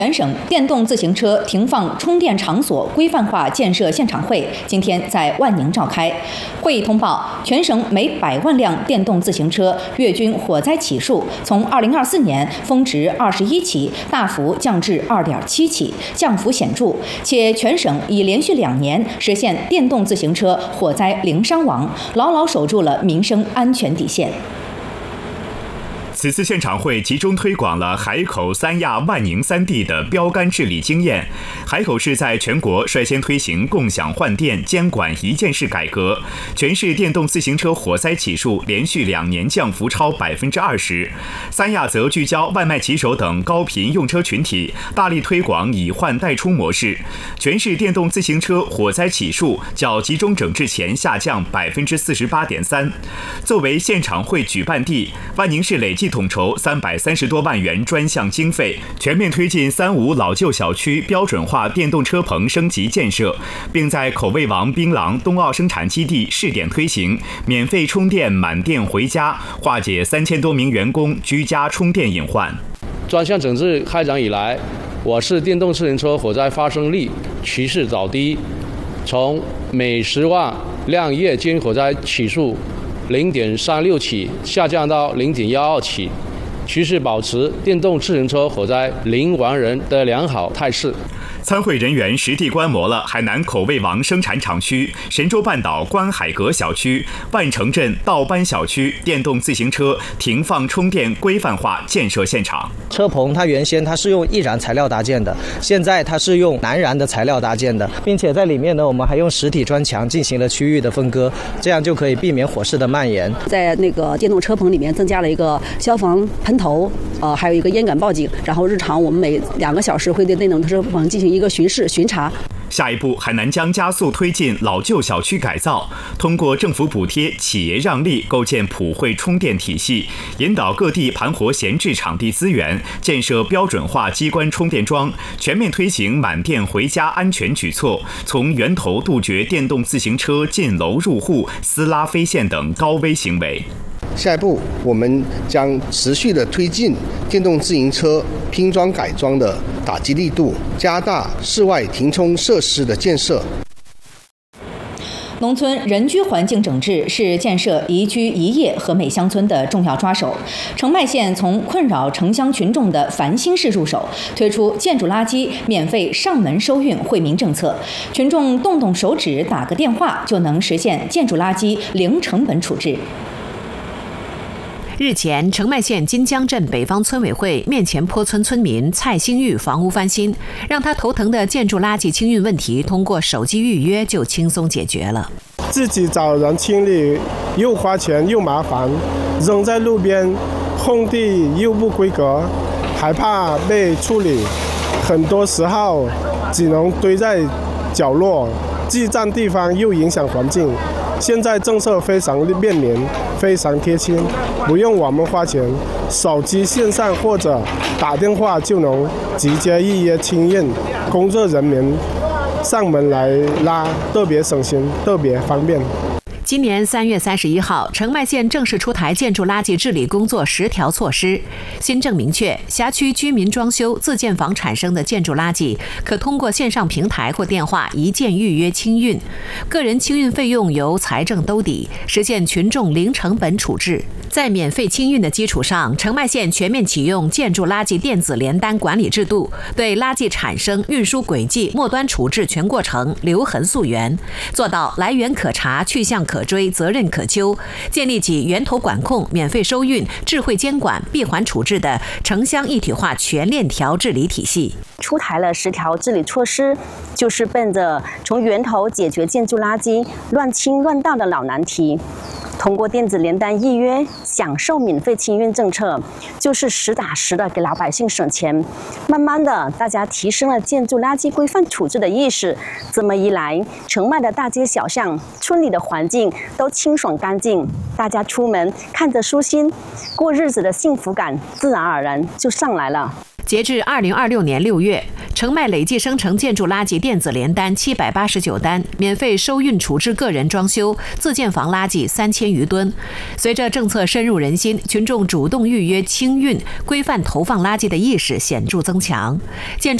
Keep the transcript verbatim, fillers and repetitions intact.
全省电动自行车停放充电场所规范化建设现场会今天在万宁召开。会议通报，全省每百万辆电动自行车月均火灾起数从二零二四年峰值二十一起大幅降至二点七起，降幅显著。且全省已连续两年实现电动自行车火灾零伤亡，牢牢守住了民生安全底线。 此次现场会集中推广了海口、三亚、万宁三地的标杆治理经验。海口市在全国率先推行共享换电监管一件式改革，全市电动自行车火灾起数连续两年降幅超百分之二十。三亚则聚焦外卖骑手等高频用车群体，大力推广以换代出模式，全市电动自行车火灾起数较集中整治前下降百分之四十八点三。作为现场会举办地，万宁市累计统筹三百三十多万元专项经费，全面推进三无老旧小区标准化电动车棚升级建设，并在口味王槟榔冬奥生产基地试点推行免费充电满电回家，化解三千多名员工居家充电隐患。 专项整治开展以来，我市电动自行车火灾发生率趋势走低，从每十万辆月均火灾起数零点三六起下降到零点幺二起，趋势保持电动自行车火灾零亡人的良好态势。 参会人员实地观摩了海南口味王生产厂区、神州半岛观海阁小区、万城镇道班小区电动自行车停放充电规范化建设现场。 车棚它原先它是用易燃材料搭建的，现在它是用难燃的材料搭建的，并且在里面呢，我们还用实体砖墙进行了区域的分割，这样就可以避免火势的蔓延。 在那个电动车棚里面增加了一个消防喷头，呃，还有一个烟感报警，然后日常我们每两个小时会对电动车棚进行一个巡视巡查。 下一步，海南将加速推进老旧小区改造，通过政府补贴、企业让利，构建普惠充电体系，引导各地盘活闲置场地资源，建设标准化机关充电桩，全面推行满电回家安全举措，从源头杜绝电动自行车进楼入户、撕拉飞线等高危行为。 下一步，我们将持续的推进电动自行车拼装改装的打击力度，加大室外停充设施的建设。 农村人居环境整治是建设宜居宜业和美乡村的重要抓手。澄迈县从困扰城乡群众的烦心事入手，推出建筑垃圾免费上门收运惠民政策，群众动动手指打个电话就能实现建筑垃圾零成本处置。 日前，澄迈县金江镇北方村委会面前坡村村民蔡兴玉房屋翻新，让他头疼的建筑垃圾清运问题通过手机预约就轻松解决了。 自己找人清理又花钱又麻烦，扔在路边，空地又不规格，还怕被处理，很多时候只能堆在角落，既占地方又影响环境。现在政策非常便民，非常贴心，不用我们花钱，手机线上或者打电话就能直接预约清运，工作人员上门来拉，特别省心，特别方便。 今年三月三十一号，澄迈县正式出台建筑垃圾治理工作十条措施。新政明确，辖区居民装修自建房产生的建筑垃圾，可通过线上平台或电话一键预约清运，个人清运费用由财政兜底，实现群众零成本处置。在免费清运的基础上，澄迈县全面启用建筑垃圾电子联单管理制度，对垃圾产生、运输轨迹、末端处置全过程留痕溯源，做到来源可查、去向可追、责任可究，建立起源头管控、免费收运、智慧监管、闭环处置的城乡一体化全链条治理体系。 出台了十条治理措施，就是奔着从源头解决建筑垃圾乱清乱倒的老难题。通过电子联单预约享受免费清运政策，就是实打实的给老百姓省钱。慢慢的，大家提升了建筑垃圾规范处置的意识，这么一来，澄迈的大街小巷、村里的环境都清爽干净，大家出门看着舒心，过日子的幸福感自然而然就上来了。 截至二零二六年六月， 澄迈累计生成建筑垃圾电子联单七百八十九单，免费收运处置个人装修、自建房垃圾三千余吨。随着政策深入人心，群众主动预约清运、规范投放垃圾的意识显著增强。建筑